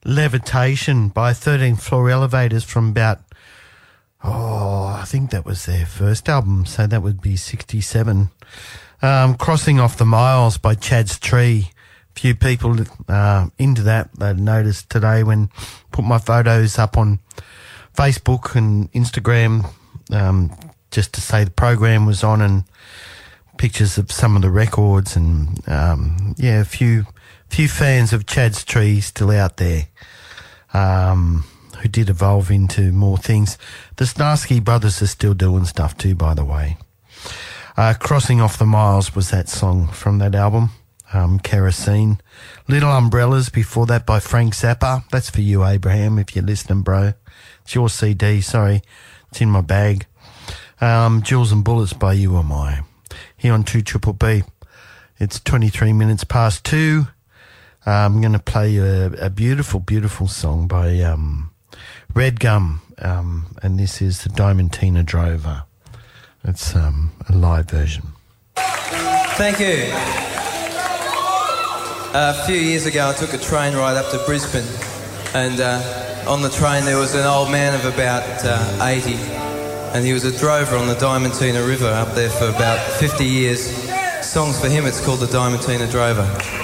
Levitation by 13th Floor Elevators from about, I think that was their first album, so that would be 67. Crossing Off the Miles by Chad's Tree. Few people into that they noticed today when put my photos up on Facebook and Instagram, just to say the program was on, and pictures of some of the records, and a few fans of Chad's Tree still out there, who did evolve into more things. The Starsky Brothers are still doing stuff too, by the way. Crossing Off the Miles was that song from that album. Kerosene. Little Umbrellas before that by Frank Zappa. That's for you, Abraham, if you're listening, bro. It's your CD, sorry. It's in my bag. Jules and Bullets by You Am I. Here on 2BBB. It's 23 minutes past 2. I'm going to play a beautiful, beautiful song by Red Gum, and this is the Diamantina Drover. It's a live version. Thank you. A few years ago, I took a train ride up to Brisbane, and on the train there was an old man of about 80, and he was a drover on the Diamantina River up there for about 50 years. Songs for him, it's called the Diamantina Drover.